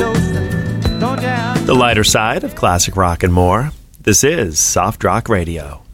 The lighter side of classic rock and more. This is Soft Rock Radio.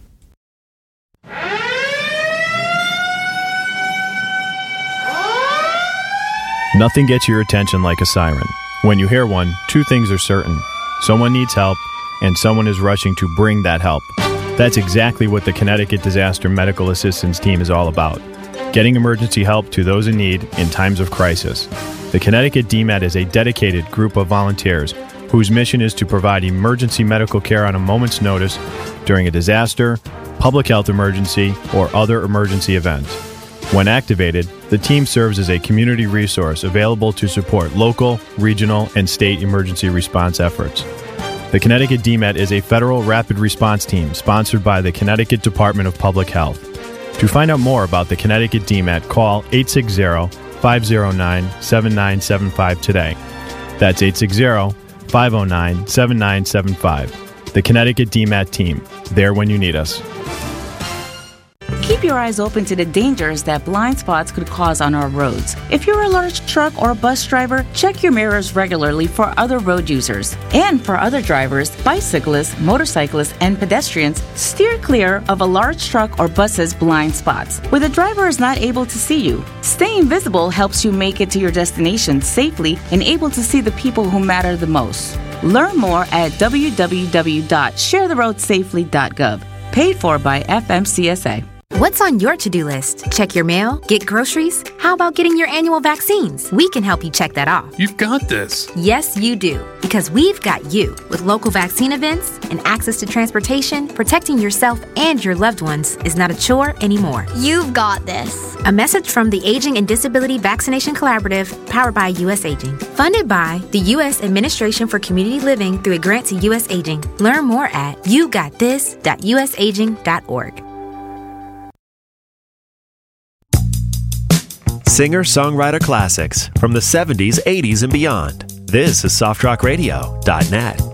Nothing gets your attention like a siren. When you hear one, two things are certain. Someone needs help, and someone is rushing to bring that help. That's exactly what the Connecticut Disaster Medical Assistance Team is all about. Getting emergency help to those in need in times of crisis. The Connecticut DMAT is a dedicated group of volunteers whose mission is to provide emergency medical care on a moment's notice during a disaster, public health emergency, or other emergency event. When activated, the team serves as a community resource available to support local, regional, and state emergency response efforts. The Connecticut DMAT is a federal rapid response team sponsored by the Connecticut Department of Public Health. To find out more about the Connecticut DMAT, call 860-509-7975 today. That's 860-509-7975. The Connecticut DMAT team, there when you need us. Keep your eyes open to the dangers that blind spots could cause on our roads. If you're a large truck or bus driver, check your mirrors regularly for other road users. And for other drivers, bicyclists, motorcyclists, and pedestrians, steer clear of a large truck or bus's blind spots, where the driver is not able to see you. Staying visible helps you make it to your destination safely and able to see the people who matter the most. Learn more at www.sharetheroadsafely.gov. Paid for by FMCSA. What's on your to-do list? Check your mail? Get groceries? How about getting your annual vaccines? We can help you check that off. You've got this. Yes, you do. Because we've got you. With local vaccine events and access to transportation, protecting yourself and your loved ones is not a chore anymore. You've got this. A message from the Aging and Disability Vaccination Collaborative, powered by U.S. Aging. Funded by the U.S. Administration for Community Living through a grant to U.S. Aging. Learn more at yougotthis.usaging.org. Singer-songwriter classics from the 70s, 80s, and beyond. This is softrockradio.net.